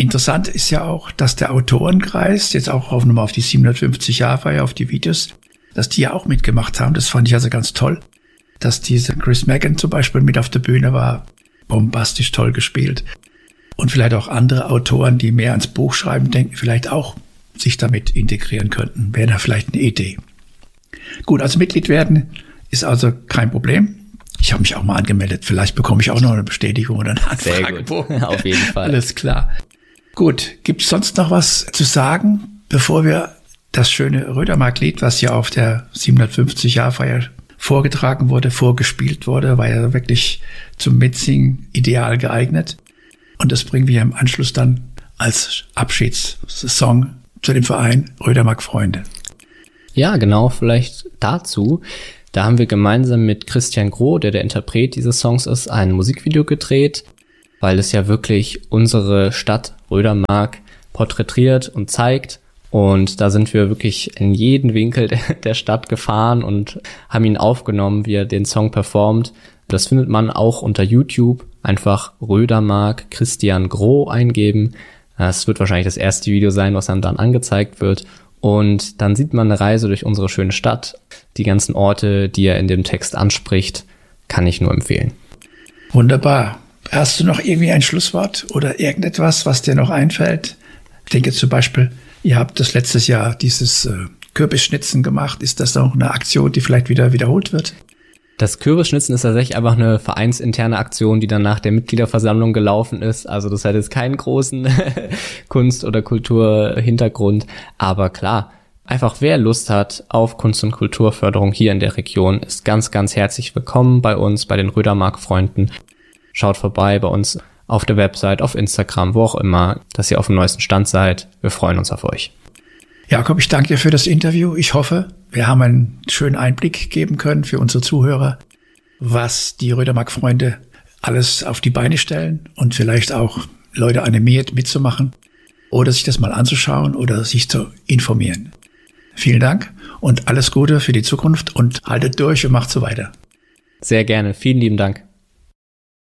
Interessant ist ja auch, dass der Autorenkreis, jetzt auch nochmal auf die 750-Jahr-Feier, auf die Videos, dass die ja auch mitgemacht haben. Das fand ich also ganz toll. Dass diese Chris Megan zum Beispiel mit auf der Bühne war, bombastisch toll gespielt. Und vielleicht auch andere Autoren, die mehr ans Buch schreiben denken, vielleicht auch sich damit integrieren könnten. Wäre da vielleicht eine Idee. Gut, also Mitglied werden ist also kein Problem. Ich habe mich auch mal angemeldet. Vielleicht bekomme ich auch noch eine Bestätigung oder eine Anfrage. Sehr gut, auf jeden Fall. Alles klar. Gut, gibt es sonst noch was zu sagen, bevor wir das schöne Rödermark-Lied, was ja auf der 750-Jahr-Feier vorgetragen wurde, vorgespielt wurde, war ja wirklich zum Mitsingen ideal geeignet. Und das bringen wir im Anschluss dann als Abschiedssong zu dem Verein Rödermark Freunde. Ja, genau, vielleicht dazu. Da haben wir gemeinsam mit Christian Groh, der Interpret dieses Songs ist, ein Musikvideo gedreht, weil es ja wirklich unsere Stadt Rödermark porträtiert und zeigt. Und da sind wir wirklich in jeden Winkel der Stadt gefahren und haben ihn aufgenommen, wie er den Song performt. Das findet man auch unter YouTube. Einfach Rödermark Christian Groh eingeben. Das wird wahrscheinlich das erste Video sein, was einem dann angezeigt wird. Und dann sieht man eine Reise durch unsere schöne Stadt. Die ganzen Orte, die er in dem Text anspricht, kann ich nur empfehlen. Wunderbar. Hast du noch irgendwie ein Schlusswort oder irgendetwas, was dir noch einfällt? Ich denke zum Beispiel, ihr habt das letztes Jahr dieses Kürbisschnitzen gemacht. Ist das noch eine Aktion, die vielleicht wieder wiederholt wird? Das Kürbisschnitzen ist tatsächlich einfach eine vereinsinterne Aktion, die dann nach der Mitgliederversammlung gelaufen ist. Also das hat jetzt keinen großen Kunst- oder Kulturhintergrund. Aber klar, einfach wer Lust hat auf Kunst- und Kulturförderung hier in der Region, ist ganz, ganz herzlich willkommen bei uns, bei den Rödermark-Freunden. Schaut vorbei bei uns auf der Website, auf Instagram, wo auch immer, dass ihr auf dem neuesten Stand seid. Wir freuen uns auf euch. Jakob, ich danke dir für das Interview. Ich hoffe, wir haben einen schönen Einblick geben können für unsere Zuhörer, was die Rödermark-Freunde alles auf die Beine stellen und vielleicht auch Leute animiert mitzumachen oder sich das mal anzuschauen oder sich zu informieren. Vielen Dank und alles Gute für die Zukunft und haltet durch und macht so weiter. Sehr gerne. Vielen lieben Dank.